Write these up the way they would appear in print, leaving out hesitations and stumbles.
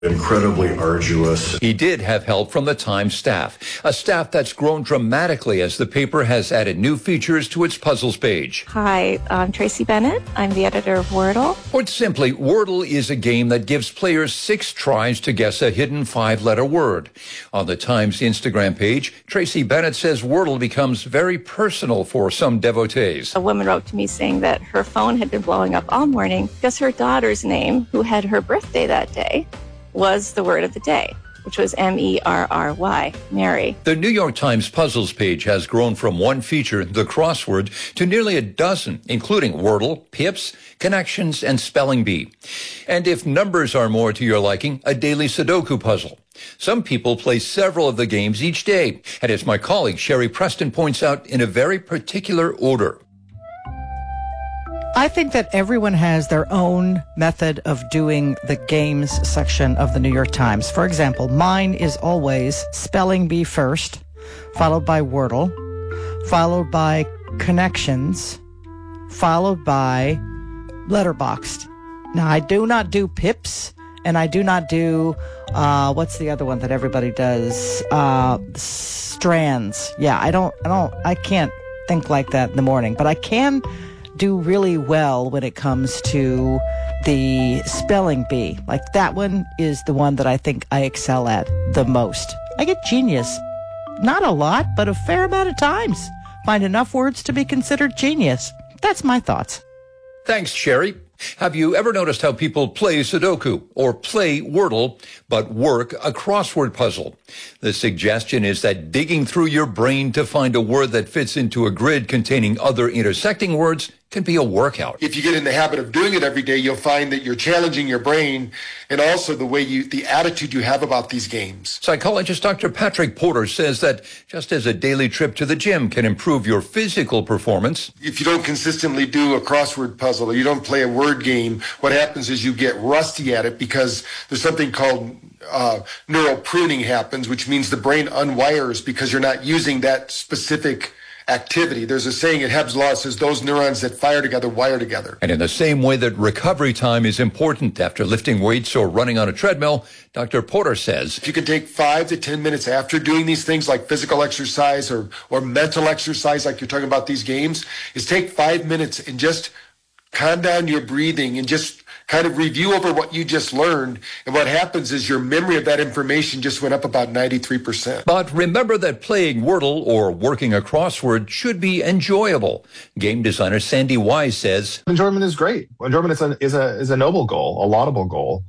Incredibly arduous. He did have help from the Times staff, a staff that's grown dramatically as the paper has added new features to its puzzles page. Hi, I'm Tracy Bennett. I'm the editor of Wordle. Put simply, Wordle is a game that gives players 6 tries to guess a hidden 5-letter word. On the Times Instagram page, Tracy Bennett says Wordle becomes very personal for some devotees. A woman wrote to me saying that her phone had been blowing up all morning because her daughter's name, who had her birthday that day, was the word of the day, which was M-E-R-R-Y, Mary. The New York Times puzzles page has grown from one feature, the crossword, to nearly a dozen, including Wordle, Pips, Connections, and Spelling Bee. And if numbers are more to your liking, a daily Sudoku puzzle. Some people play several of the games each day, and as my colleague Sherry Preston points out, in a very particular order. I think that everyone has their own method of doing the games section of the New York Times. For example, mine is always Spelling Bee first, followed by Wordle, followed by Connections, followed by Letterboxd. Now, I do not do Pips, and I do not do, what's the other one that everybody does? Strands. Yeah, I can't think like that in the morning, but I can do really well when it comes to the Spelling Bee. Like, that one is the one that I think I excel at the most. I get genius. Not a lot, but a fair amount of times. Find enough words to be considered genius. That's my thoughts. Thanks, Sherry. Have you ever noticed how people play Sudoku or play Wordle, but work a crossword puzzle? The suggestion is that digging through your brain to find a word that fits into a grid containing other intersecting words can be a workout. If you get in the habit of doing it every day, you'll find that you're challenging your brain and also the attitude you have about these games. Psychologist Dr. Patrick Porter says that just as a daily trip to the gym can improve your physical performance, if you don't consistently do a crossword puzzle or you don't play a word game, what happens is you get rusty at it because there's something called neural pruning happens, which means the brain unwires because you're not using that specific activity. There's a saying at Hebb's Law, it says those neurons that fire together wire together. And in the same way that recovery time is important after lifting weights or running on a treadmill, Dr. Porter says, if you can take 5 to 10 minutes after doing these things like physical exercise or mental exercise, like you're talking about these games, is take 5 minutes and just calm down your breathing and just kind of review over what you just learned. And what happens is your memory of that information just went up about 93%. But remember that playing Wordle or working a crossword should be enjoyable. Game designer Sandy Wise says, enjoyment is great. Enjoyment is a noble goal, a laudable goal.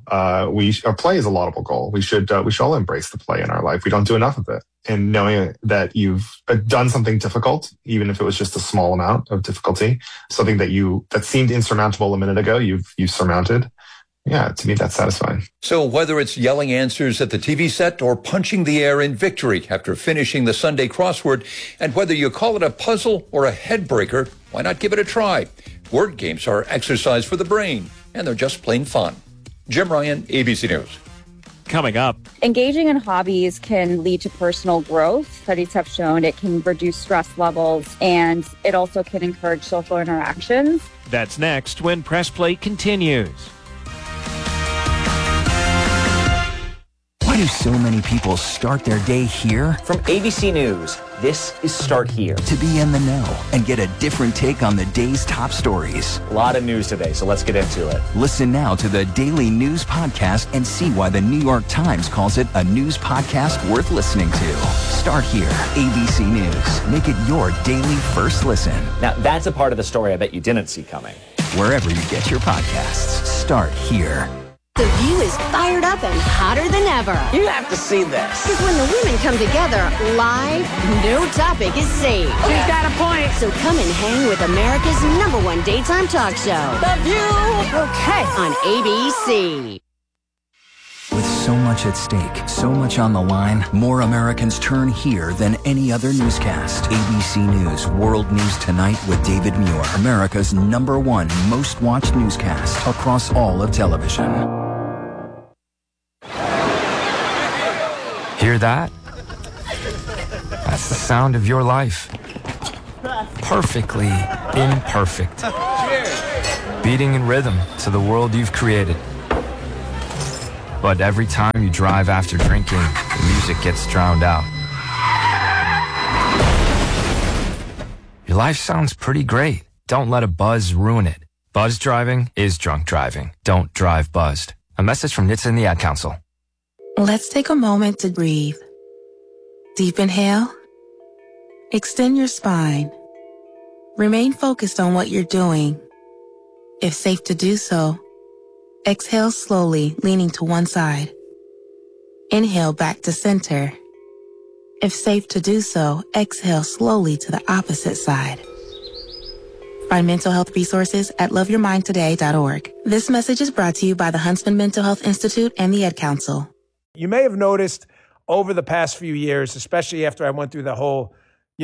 Play is a laudable goal. We should all embrace the play in our life. We don't do enough of it. And knowing that you've done something difficult, even if it was just a small amount of difficulty, something that seemed insurmountable a minute ago, you've surmounted. Yeah, to me, that's satisfying. So whether it's yelling answers at the TV set or punching the air in victory after finishing the Sunday crossword, and whether you call it a puzzle or a head breaker, why not give it a try? Word games are exercise for the brain, and they're just plain fun. Jim Ryan, ABC News. Coming up, engaging in hobbies can lead to personal growth. Studies have shown it can reduce stress levels, and it also can encourage social interactions. That's next when Press Play continues. Why do so many people start their day here? From ABC News, this is Start Here. To be in the know and get a different take on the day's top stories. A lot of news today, so let's get into it. Listen now to the Daily News Podcast and see why the New York Times calls it a news podcast worth listening to. Start Here, ABC News. Make it your daily first listen. Now, that's a part of the story I bet you didn't see coming. Wherever you get your podcasts, Start Here. The View is fired up and hotter than ever. You have to see this. Because when the women come together live, no topic is safe. She's got a point. So come and hang with America's #1 daytime talk show. The View. Okay. On ABC. With so much at stake, so much on the line, more Americans turn here than any other newscast. ABC News World News Tonight with David Muir, America's #1 most watched newscast across all of television. Hear that? That's the sound of your life. Perfectly imperfect. Beating in rhythm to the world you've created. But every time you drive after drinking, the music gets drowned out. Your life sounds pretty great. Don't let a buzz ruin it. Buzz driving is drunk driving. Don't drive buzzed. A message from NHTSA and the Ad Council. Let's take a moment to breathe. Deep inhale. Extend your spine. Remain focused on what you're doing. If safe to do so, exhale slowly, leaning to one side. Inhale back to center. If safe to do so, exhale slowly to the opposite side. Find mental health resources at loveyourmindtoday.org. This message is brought to you by the Huntsman Mental Health Institute and the Ad Council. You may have noticed over the past few years, especially after I went through the whole,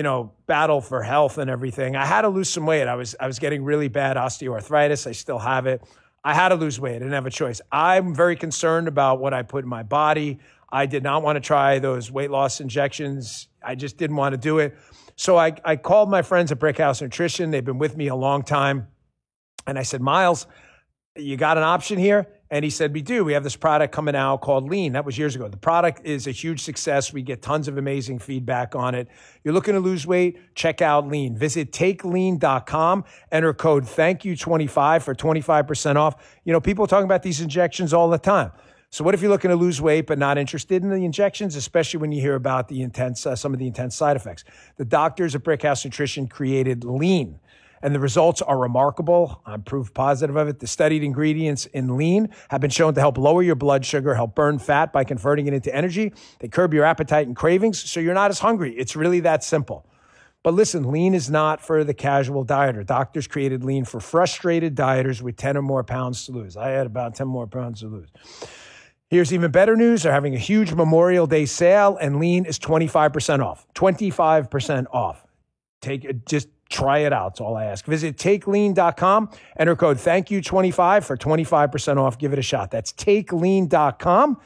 battle for health and everything, I had to lose some weight. I was getting really bad osteoarthritis. I still have it. I had to lose weight. I didn't have a choice. I'm very concerned about what I put in my body. I did not want to try those weight loss injections. I just didn't want to do it. So I called my friends at Brickhouse Nutrition. They've been with me a long time. And I said, Miles, you got an option here? And he said, we do. We have this product coming out called Lean. That was years ago. The product is a huge success. We get tons of amazing feedback on it. You're looking to lose weight? Check out Lean. Visit takelean.com. Enter code THANKYOU25 for 25% off. People are talking about these injections all the time. So what if you're looking to lose weight but not interested in the injections, especially when you hear about the some of the intense side effects? The doctors at Brickhouse Nutrition created Lean, and the results are remarkable. I'm proof positive of it. The studied ingredients in Lean have been shown to help lower your blood sugar, help burn fat by converting it into energy. They curb your appetite and cravings, so you're not as hungry. It's really that simple. But listen, Lean is not for the casual dieter. Doctors created Lean for frustrated dieters with 10 or more pounds to lose. I had about 10 more pounds to lose. Here's even better news. They're having a huge Memorial Day sale, and Lean is 25% off. 25% off. Just try it out. That's all I ask. Visit takelean.com. Enter code THANKYOU25 for 25% off. Give it a shot. That's takelean.com.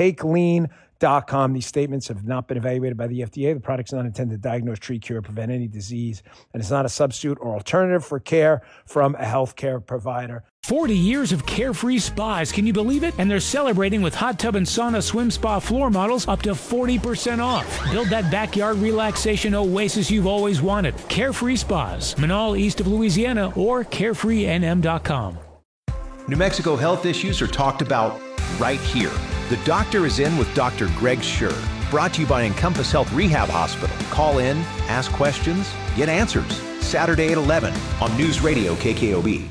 Takelean.com. These statements have not been evaluated by the FDA. The product's not intended to diagnose, treat, cure, prevent any disease, and it's not a substitute or alternative for care from a healthcare provider. 40 years of carefree spas. Can you believe it? And they're celebrating with hot tub and sauna swim spa floor models up to 40% off. Build that backyard relaxation oasis you've always wanted. Carefree Spas, Manal, east of Louisiana, or carefreenm.com. New Mexico health issues are talked about right here. The Doctor is In with Dr. Greg Schur. Brought to you by Encompass Health Rehab Hospital. Call in, ask questions, get answers. Saturday at 11 on News Radio KKOB.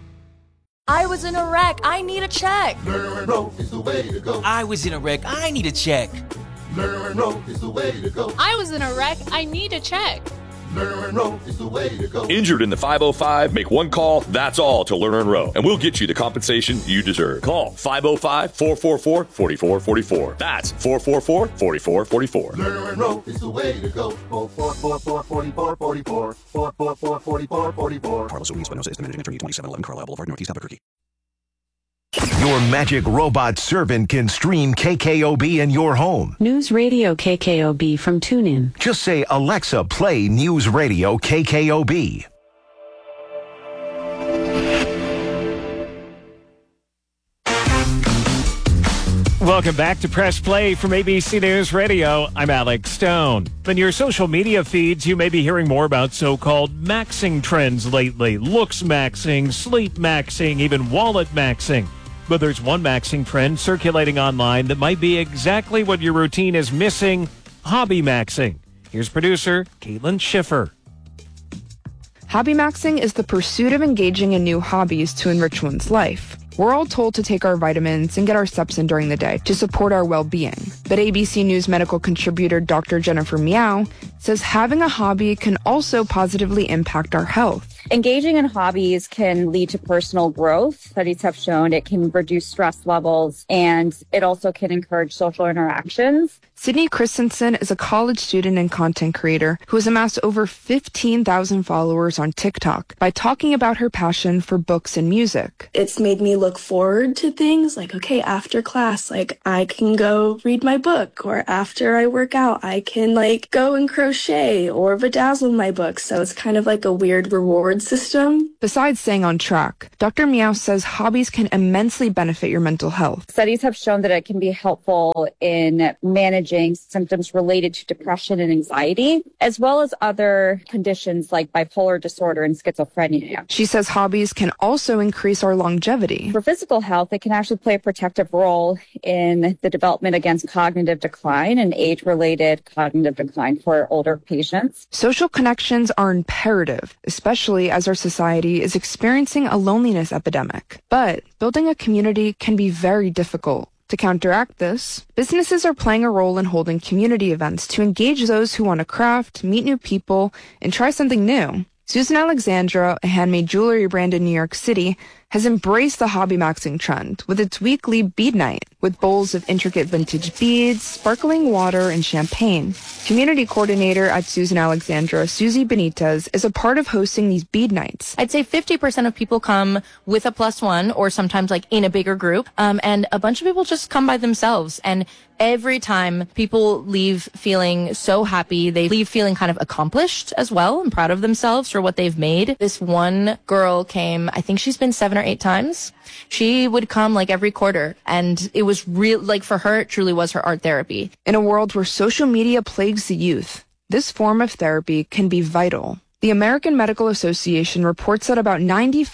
I was in a wreck. I need a check. Learn and roll is the way to go. I was in a wreck. I need a check. Learn and roll is the way to go. I was in a wreck. I need a check. Learn and roll is the way to go. Injured in the 505? Make one call, that's all, to Learn and Row, and we'll get you the compensation you deserve. Call 505-444-4444. That's 444-4444. Learn and roll is the way to go. 444-4444. 444-4444. Carlos O'Neill Espinosa is the managing attorney, 2711 Carlisle Boulevard, Northeast Albuquerque. Your magic robot servant can stream KKOB in your home. News Radio KKOB from TuneIn. Just say, Alexa, play News Radio KKOB. Welcome back to Press Play from ABC News Radio. I'm Alex Stone. In your social media feeds, you may be hearing more about so-called maxing trends lately. Looks maxing, sleep maxing, even wallet maxing. But there's one maxing trend circulating online that might be exactly what your routine is missing: hobby maxing. Here's producer Caitlin Schiffer. Hobby maxing is the pursuit of engaging in new hobbies to enrich one's life. We're all told to take our vitamins and get our steps in during the day to support our well-being. But ABC News medical contributor Dr. Jennifer Miao says having a hobby can also positively impact our health. Engaging in hobbies can lead to personal growth. Studies have shown it can reduce stress levels, and it also can encourage social interactions. Sydney Christensen is a college student and content creator who has amassed over 15,000 followers on TikTok by talking about her passion for books and music. It's made me look forward to things like, okay, after class, like I can go read my book, or after I work out, I can like go and crochet or bedazzle my book. So it's kind of like a weird reward reward system. Besides staying on track, Dr. Meow says hobbies can immensely benefit your mental health. Studies have shown that it can be helpful in managing symptoms related to depression and anxiety, as well as other conditions like bipolar disorder and schizophrenia. She says hobbies can also increase our longevity. For physical health, it can actually play a protective role in the development against cognitive decline and age-related cognitive decline for older patients. Social connections are imperative, especially as our society is experiencing a loneliness epidemic. But building a community can be very difficult. To counteract this, businesses are playing a role in holding community events to engage those who want to craft, meet new people, and try something new. Susan Alexandra, a handmade jewelry brand in New York City, has embraced the hobby maxing trend with its weekly bead night, with bowls of intricate vintage beads, sparkling water, and champagne. Community coordinator at Susan Alexandra, Susie Benitez, is a part of hosting these bead nights. I'd say 50% of people come with a +1 or sometimes like in a bigger group, and a bunch of people just come by themselves. And every time people leave feeling so happy, they leave feeling kind of accomplished as well and proud of themselves for what they've made. This one girl came, I think she's been 7 or 8 times. She would come like every quarter, and it was real, like for her, it truly was her art therapy. In a world where social media plagues the youth, this form of therapy can be vital. The American Medical Association reports that about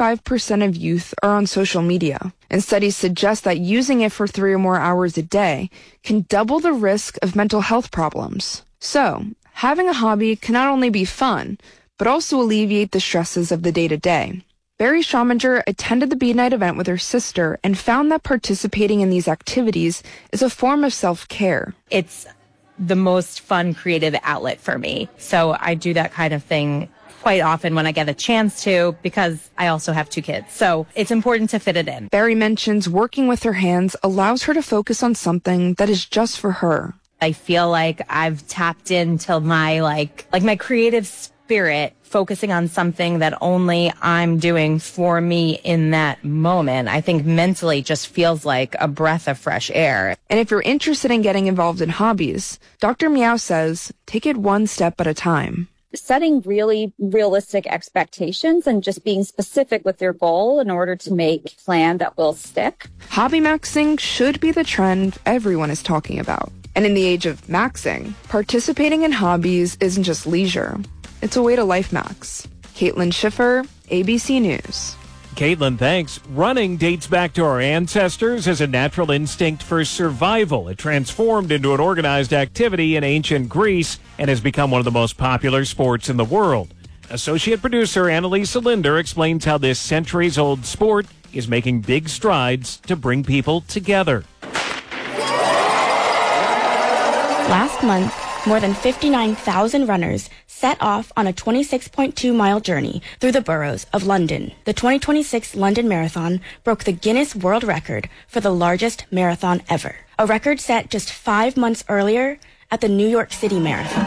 95% of youth are on social media, and studies suggest that using it for 3 or more hours a day can double the risk of mental health problems. So, having a hobby can not only be fun, but also alleviate the stresses of the day-to-day. Barry Schauminger attended the Bead Night event with her sister and found that participating in these activities is a form of self-care. It's the most fun creative outlet for me. So I do that kind of thing quite often when I get a chance to, because I also have 2 kids. So it's important to fit it in. Barry mentions working with her hands allows her to focus on something that is just for her. I feel like I've tapped into my like my creative spirit, focusing on something that only I'm doing for me in that moment. I think mentally just feels like a breath of fresh air. And if you're interested in getting involved in hobbies, Dr. Meow says, take it one step at a time. Setting really realistic expectations and just being specific with your goal in order to make a plan that will stick. Hobby maxing should be the trend everyone is talking about. And in the age of maxing, participating in hobbies isn't just leisure. It's a way to life max. Caitlin Schiffer, ABC News. Caitlin, thanks. Running dates back to our ancestors as a natural instinct for survival. It transformed into an organized activity in ancient Greece and has become one of the most popular sports in the world. Associate producer Annalisa Linder explains how this centuries-old sport is making big strides to bring people together. Last month, more than 59,000 runners set off on a 26.2-mile journey through the boroughs of London. The 2026 London Marathon broke the Guinness World Record for the largest marathon ever, a record set just 5 months earlier at the New York City Marathon.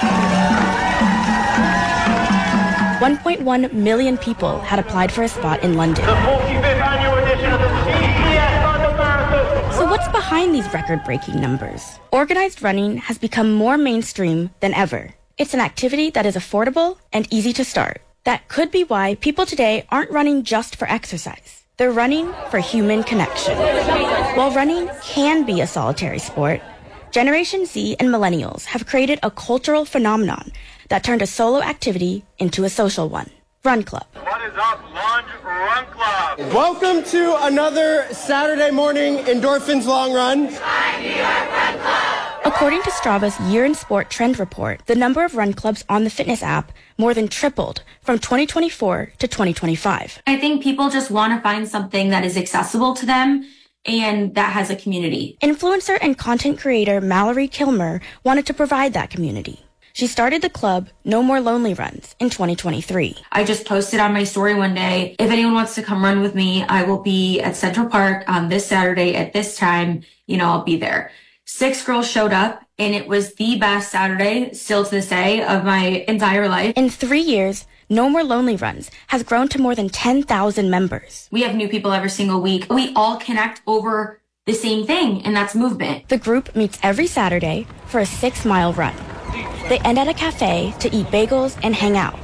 1.1 million people had applied for a spot in London. The 45th annual edition of the CBS London Marathon. So what's behind these record-breaking numbers? Organized running has become more mainstream than ever. It's an activity that is affordable and easy to start. That could be why people today aren't running just for exercise. They're running for human connection. While running can be a solitary sport, Generation Z and millennials have created a cultural phenomenon that turned a solo activity into a social one. Run Club. What is up, Lunge Run Club? Welcome to another Saturday morning Endorphins Long Run. According to Strava's Year in Sport Trend Report, the number of run clubs on the fitness app more than tripled from 2024 to 2025. I think people just want to find something that is accessible to them and that has a community. Influencer and content creator Mallory Kilmer wanted to provide that community. She started the club No More Lonely Runs in 2023. I just posted on my story one day, if anyone wants to come run with me, I will be at Central Park on this Saturday at this time. I'll be there. 6 girls showed up, and it was the best Saturday, still to this day, of my entire life. In 3 years, No More Lonely Runs has grown to more than 10,000 members. We have new people every single week. We all connect over the same thing, and that's movement. The group meets every Saturday for a 6-mile run. They end at a cafe to eat bagels and hang out.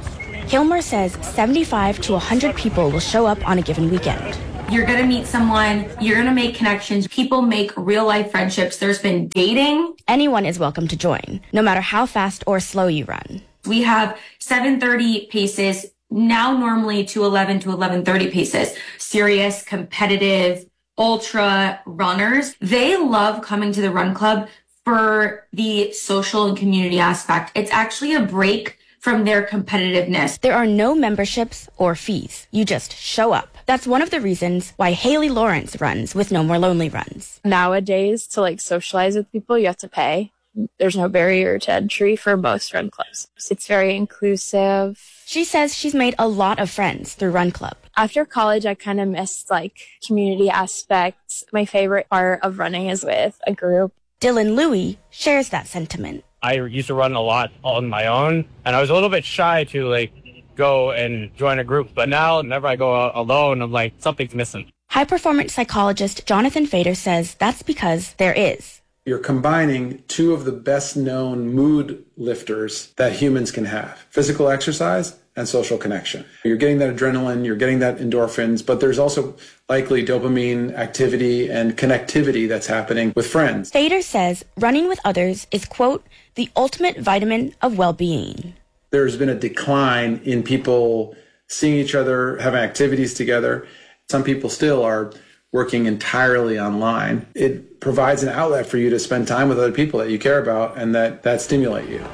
Kilmer says 75 to 100 people will show up on a given weekend. You're going to meet someone, you're going to make connections. People make real life friendships. There's been dating. Anyone is welcome to join, no matter how fast or slow you run. We have 7:30 paces, now normally to 11 to 11:30 paces. Serious, competitive, ultra runners. They love coming to the run club for the social and community aspect. It's actually a break from their competitiveness. There are no memberships or fees. You just show up. That's one of the reasons why Haley Lawrence runs with No More Lonely Runs. Nowadays, to socialize with people, you have to pay. There's no barrier to entry for most run clubs. It's very inclusive. She says she's made a lot of friends through Run Club. After college, I kind of missed community aspects. My favorite part of running is with a group. Dylan Louie shares that sentiment. I used to run a lot on my own, and I was a little bit shy to go and join a group. But now, whenever I go alone, I'm like, something's missing. High-performance psychologist Jonathan Fader says that's because there is. You're combining two of the best-known mood lifters that humans can have, physical exercise and social connection. You're getting that adrenaline, you're getting that endorphins, but there's also likely dopamine activity and connectivity that's happening with friends. Fader says running with others is, quote, the ultimate vitamin of well-being. There's been a decline in people seeing each other, having activities together. Some people still are working entirely online. It provides an outlet for you to spend time with other people that you care about and that stimulate you.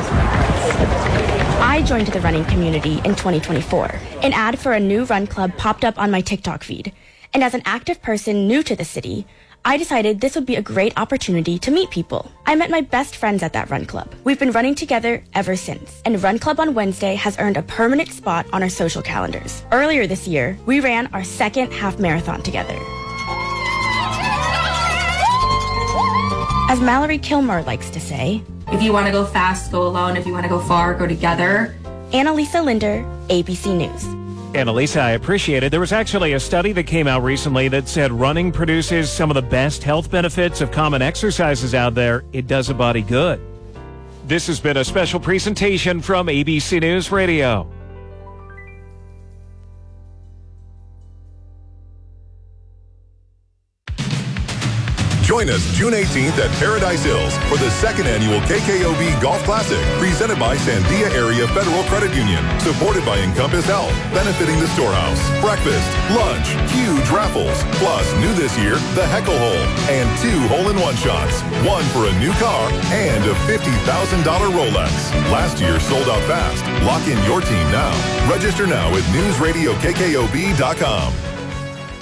I joined the running community in 2024. An ad for a new run club popped up on my TikTok feed. And as an active person new to the city, I decided this would be a great opportunity to meet people. I met my best friends at that run club. We've been running together ever since, and Run Club on Wednesday has earned a permanent spot on our social calendars. Earlier this year, we ran our second half marathon together. As Mallory Kilmer likes to say, if you want to go fast, go alone. If you want to go far, go together. Annalisa Linder, ABC News. Annalisa, I appreciate it. There was actually a study that came out recently that said running produces some of the best health benefits of common exercises out there. It does a body good. This has been a special presentation from ABC News Radio. Join us June 18th at Paradise Hills for the second annual KKOB Golf Classic, presented by Sandia Area Federal Credit Union, supported by Encompass Health, benefiting the Storehouse. Breakfast, lunch, huge raffles, plus new this year, the Heckle Hole, and 2 hole-in-one shots, one for a new car and a $50,000 Rolex. Last year sold out fast. Lock in your team now. Register now at newsradiokkob.com.